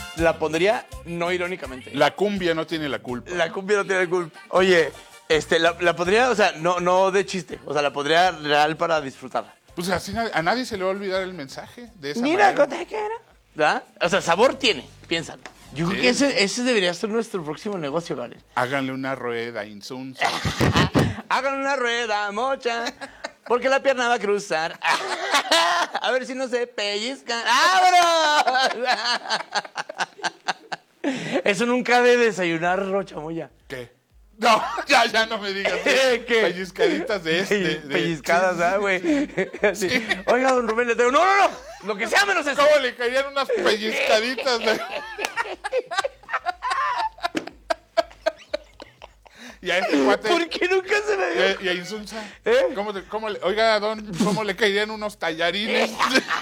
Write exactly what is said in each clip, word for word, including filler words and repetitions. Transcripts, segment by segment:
la pondría no irónicamente. La cumbia no tiene la culpa. La cumbia no tiene la culpa. Oye, este, la, la pondría, o sea, no, no de chiste. O sea, la pondría real para disfrutarla. Pues así na- a nadie se le va a olvidar el mensaje de esa Mira, manera. ¿cómo te queda? ¿Verdad? O sea, sabor tiene, piénsalo. Yo Sí. creo que ese, ese debería ser nuestro próximo negocio, Gabriel. Háganle una rueda, insunza. Hagan una rueda, mocha, porque la pierna va a cruzar. A ver si no se pellizcan. ¡Vámonos! Eso nunca de desayunar, Rochamoya. ¿Qué? No, ya, ya no me digas. ¿Qué? Pellizcaditas de este. de- Pellizcadas, sí, ¿ah, güey? Así. Oiga, don Rubén, le tengo... No, no, no. Lo que sea menos eso. ¿Cómo le caerían unas pellizcaditas? De... Y a este cuate. ¿Por qué nunca se me Y dio? a, y a Insunza. ¿Eh? ¿Cómo, te- cómo le, oiga, don, ¿cómo le caerían unos tallarines?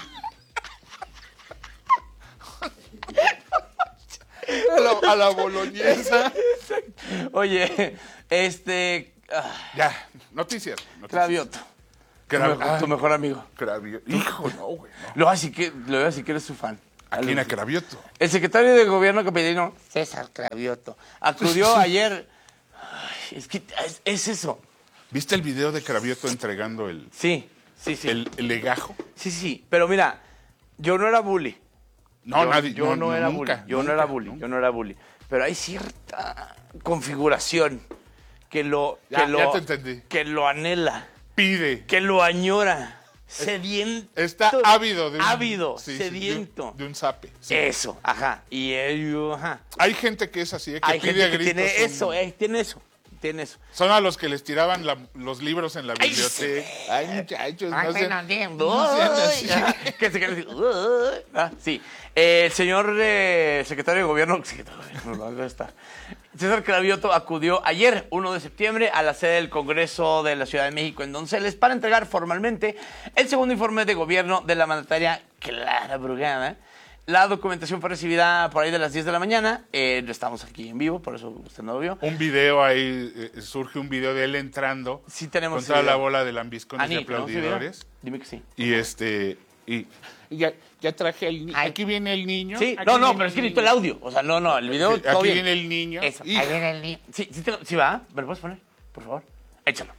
a, la, a la boloñesa. Oye, este... ah, Ya, noticias. noticias. Cravioto. Tu, Crav- mejor, tu Ay, mejor amigo. Cravioto. Hijo, no, güey. No. Lo voy a decir que, lo voy a decir que eres su fan. ¿A quién a Cravioto? El secretario de Gobierno capitalino, César Cravioto, acudió ayer... Ay, es que es, es eso. ¿Viste el video de Cravioto entregando el, Sí, sí, sí. el, el legajo? Sí, sí. Pero mira, yo no era bully. No, yo, nadie. Yo no, no, era nunca, bully. Yo nunca, no era bully. nunca. Yo no era bully. Pero hay cierta configuración que lo, Ya, que lo, ya te entendí. que lo anhela, Pide. que lo añora. Sediento. Está ávido de un... Ávido, sí, sí, de un- sediento. de un zape. sí. Eso, ajá. Y él, ajá. Hay gente que es así, eh, que Hay pide a gente que gritos. tiene un- eso, eh, tiene eso, tiene eso. Son a los que les tiraban la- los libros en la Ay, biblioteca. Ay, muchachos, Ay, no sean, bueno, bien, no sean uy, así. ah, que se quede así, uy, ah, sí. Eh, el señor eh, secretario de Gobierno, secretario de Gobierno, ¿dónde está? César Cravioto acudió ayer, uno de septiembre, a la sede del Congreso de la Ciudad de México en Donceles para entregar formalmente el segundo informe de gobierno de la mandataria Clara Brugada. La documentación fue recibida por ahí de las diez de la mañana. Eh, estamos aquí en vivo, por eso usted no lo vio. Un video ahí, eh, surge un video de él entrando Sí tenemos contra ese video. la bola de lambiscones y Anit, ¿no? ¿Sí vieron? aplaudidores. Dime que sí. Y este, y, y ya, ya traje el niño. Ay. Aquí viene el niño. Sí, Aquí no, no, viene pero es que el necesito el niño. audio. O sea, no, no, el video Aquí todo bien. viene el niño. Eso, Hijo. ahí viene el niño. Sí, sí, te- sí va, ¿me lo puedes poner? Por favor, échalo.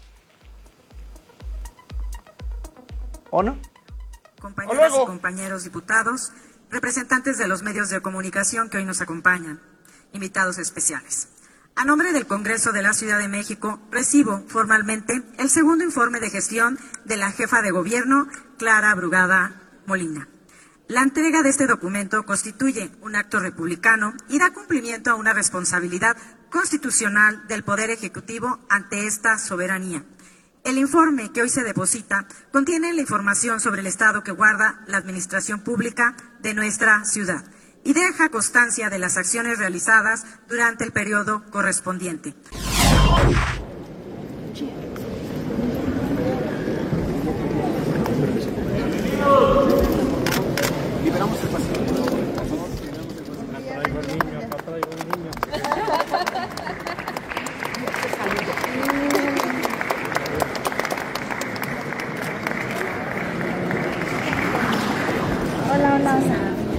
¿O no? Compañeras luego. y compañeros diputados, representantes de los medios de comunicación que hoy nos acompañan, invitados especiales. A nombre del Congreso de la Ciudad de México, recibo formalmente el segundo informe de gestión de la jefa de gobierno, Clara Brugada Molina. La entrega de este documento constituye un acto republicano y da cumplimiento a una responsabilidad constitucional del Poder Ejecutivo ante esta soberanía. El informe que hoy se deposita contiene la información sobre el estado que guarda la administración pública de nuestra ciudad y deja constancia de las acciones realizadas durante el periodo correspondiente. Hola, hola, hola.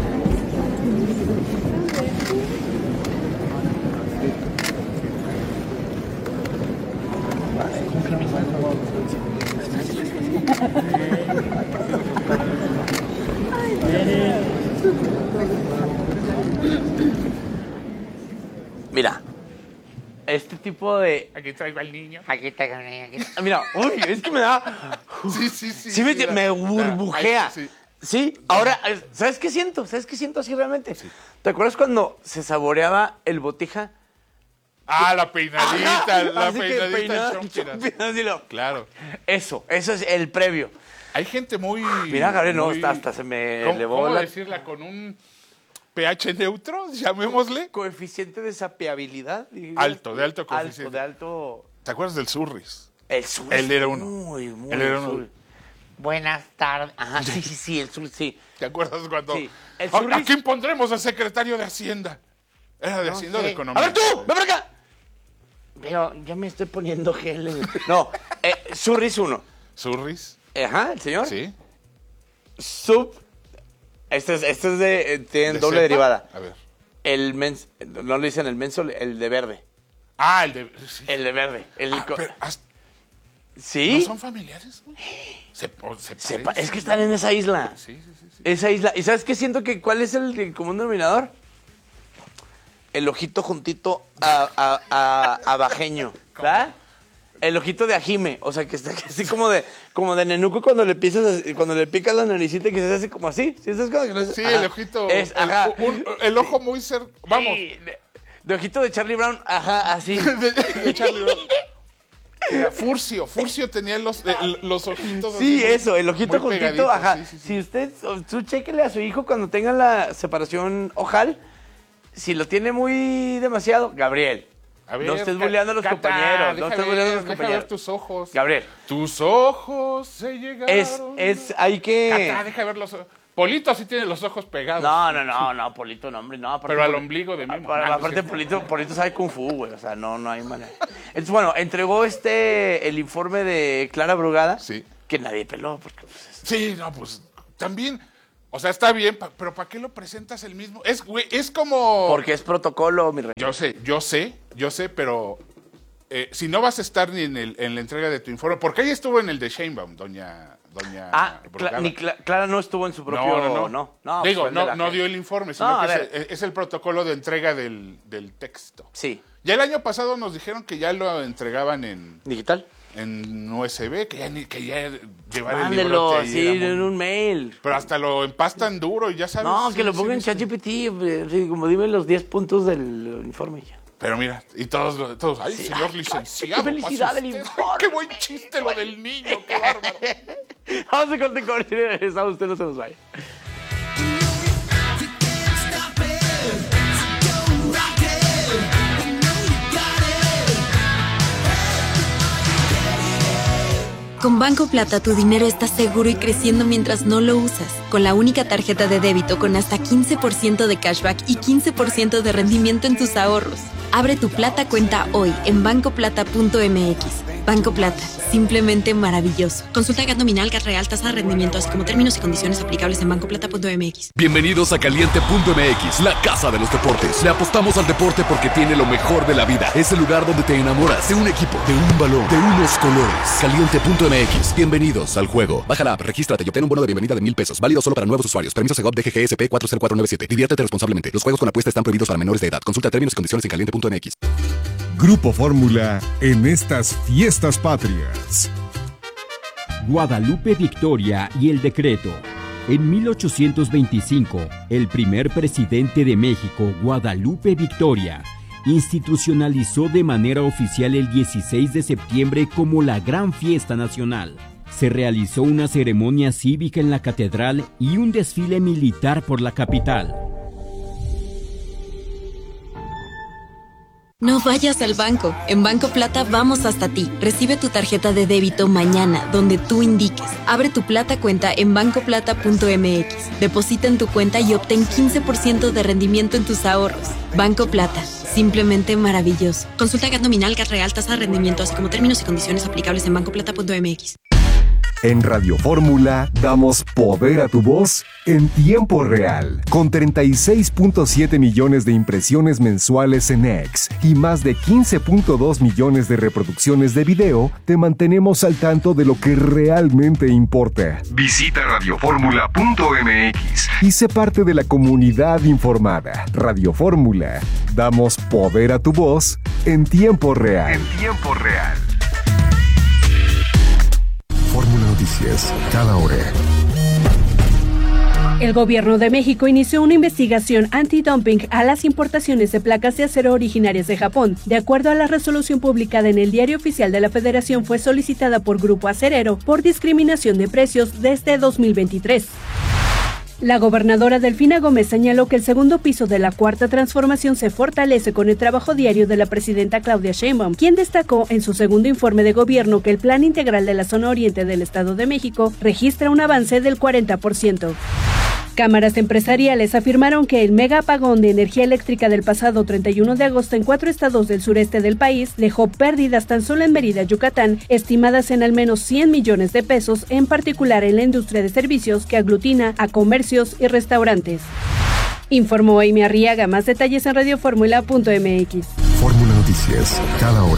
Mira, este tipo de... Aquí traigo al niño. Aquí está, aquí está. Mira, uy, es que me da... Sí, sí, sí. Sí, me, sí, me la- burbujea. Ay, sí. Sí, ahora, ¿sabes qué siento? ¿Sabes qué siento así realmente? ¿Te acuerdas cuando se saboreaba el botija? Ah, la peinadita, la Así que peinadita peinada, chonquera. chonquera, así lo- Claro. Eso, eso es el previo. Hay gente muy... Mira, Gabriel, no, muy- hasta, hasta se me ¿Cómo, elevó cómo la decirla? Con un pH neutro, llamémosle. coeficiente de sapeabilidad. diría. Alto, de alto coeficiente. Alto, de alto... ¿Te acuerdas del Surris? El sur. Él era uno. Muy, muy Él era uno. sur. Buenas tardes. Ajá, sí, sí, sí, el sur, sí. ¿Te acuerdas cuando... Sí. El ¿A, Surris- ¿A quién pondremos al secretario de Hacienda? ¿Era de Hacienda o de Sí. Economía? A ver tú, ven para acá. Pero ya me estoy poniendo gel. en- No, eh, Surris uno. ¿Surris? Ajá, el señor. Sí. Sub Este es, este es de... eh, tiene ¿De doble cepa? derivada. A ver. El mens... No le dicen el menso, el de verde. Ah, el de... Sí. El de verde. El Ah, co- pero, hasta- ¿Sí? ¿no son familiares, güey? Se, o se Se pa- parecen. es que están en esa isla. Sí, sí, sí, sí. Esa isla. ¿Y sabes qué siento que cuál es el, el común denominador? El ojito juntito a, a, a, a bajeño. ¿Verdad? El ojito de ajime. O sea, que está así como de, como de nenuco cuando le pisas, cuando le picas la naricita y que se hace como así. ¿Sí estás como que no? Sí, Ajá. el ojito. Es, el, ajá. un- el ojo muy cerca. Vamos. Sí, de, de ojito de Charlie Brown. Ajá, así. de, de Charlie Brown. Era Furcio. Furcio tenía los, eh, los ojitos. Sí, así muy- eso, el ojito muy juntito, pegaditos, ajá. sí, sí, sí. Si usted, tú chéquele a su hijo cuando tenga la separación ojal, si lo tiene muy demasiado, Gabriel, A ver, no estés Ca- bulleando a los Cata, compañeros, no deja estés ver, bulleando a los deja ver compañeros. tus ojos. Gabriel, Tus ojos se llegaron. es, es, hay que... Cata, deja ver los ojos. Polito sí tiene los ojos pegados. No, no, no, no, Polito, no, hombre, no. aparte Pero al Poli- ombligo de Memo. Aparte, Ah, no, aparte sí. Polito, Polito sabe Kung Fu, güey, o sea, no, no hay manera. Entonces, bueno, entregó este, el informe de Clara Brugada, Sí. que nadie peló, porque... pues, es- Sí, no, pues también. O sea, está bien, pa- pero ¿para qué lo presentas el mismo? Es, güey, es como. porque es protocolo, mi rey. Yo sé, yo sé, yo sé, pero eh, si no vas a estar ni en, el, en la entrega de tu informe, porque ella estuvo en el de Sheinbaum, doña, doña Ah, Brugada. Cla- ni Cla- Clara no estuvo en su propio... No, no, no. no, no, pues Digo, fue el de no, la no gente. dio el informe, sino No, a que es, ver. el- es el protocolo de entrega del, del texto. Sí. Ya el año pasado nos dijeron que ya lo entregaban en, ¿Digital? en U S B, que ya, ni, que ya llevar el Mándelo librote ahí así era en muy- un mail. Pero hasta lo empastan duro y ya sabes. No, sí, que lo sí, pongan en viste. ChatGPT, eh, sí, como dime los diez puntos del informe y ya. Pero mira, y todos, lo- todos, ay, Sí, señor ay, licenciado. qué felicidad pase del usted. informe. Qué buen chiste lo del niño, qué bárbaro. Vamos a corte con y regresamos, usted no se nos vaya. Con Banco Plata tu dinero está seguro y creciendo mientras no lo usas. Con la única tarjeta de débito con hasta quince por ciento de cashback y quince por ciento de rendimiento en tus ahorros. Abre tu Plata cuenta hoy en banco plata punto m x. Banco Plata, simplemente maravilloso. Consulta G A T nominal, G A T real, tasa de rendimiento, así como términos y condiciones aplicables en banco plata punto m x. Bienvenidos a Caliente punto m x, la casa de los deportes. Le apostamos al deporte porque tiene lo mejor de la vida. Es el lugar donde te enamoras de un equipo, de un balón, de unos colores. Caliente punto m x. Bienvenidos al juego. Baja la app, regístrate y obtén un bono de bienvenida de mil pesos. Válido solo para nuevos usuarios. Permiso Segov D G G S P cuatro cero cuatro nueve siete. Diviértete responsablemente. Los juegos con apuesta están prohibidos para menores de edad. Consulta términos y condiciones en caliente punto m x. Grupo Fórmula en estas fiestas patrias. Guadalupe Victoria y el decreto. En mil ochocientos veinticinco, el primer presidente de México, Guadalupe Victoria, institucionalizó de manera oficial el dieciséis de septiembre como la Gran Fiesta Nacional. Se realizó una ceremonia cívica en la catedral y un desfile militar por la capital. No vayas al banco. En Banco Plata vamos hasta ti. Recibe tu tarjeta de débito mañana, donde tú indiques. Abre tu Plata cuenta en banco plata punto m x. Deposita en tu cuenta y obtén quince por ciento de rendimiento en tus ahorros. Banco Plata, simplemente maravilloso. Consulta G A T nominal, G A T real, tasa de rendimiento, así como términos y condiciones aplicables en banco plata punto m x. En Radio Fórmula damos poder a tu voz en tiempo real. Con treinta y seis punto siete millones de impresiones mensuales en X y más de quince punto dos millones de reproducciones de video, te mantenemos al tanto de lo que realmente importa. Visita radio fórmula punto m x y sé parte de la comunidad informada. Radio Fórmula, damos poder a tu voz en tiempo real. En tiempo real. Fórmula Noticias, cada hora. El gobierno de México inició una investigación antidumping a las importaciones de placas de acero originarias de Japón. De acuerdo a la resolución publicada en el Diario Oficial de la Federación, fue solicitada por Grupo Acerero por discriminación de precios desde dos mil veintitrés. La gobernadora Delfina Gómez señaló que el segundo piso de la Cuarta Transformación se fortalece con el trabajo diario de la presidenta Claudia Sheinbaum, quien destacó en su segundo informe de gobierno que el Plan Integral de la Zona Oriente del Estado de México registra un avance del cuarenta por ciento. Cámaras empresariales afirmaron que el mega apagón de energía eléctrica del pasado treinta y uno de agosto en cuatro estados del sureste del país dejó pérdidas tan solo en Mérida, Yucatán, estimadas en al menos cien millones de pesos, en particular en la industria de servicios que aglutina a comercios y restaurantes. Informó Amy Arriaga. Más detalles en radio fórmula punto m x. Fórmula Noticias, cada hora.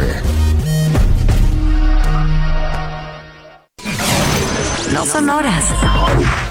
No son horas,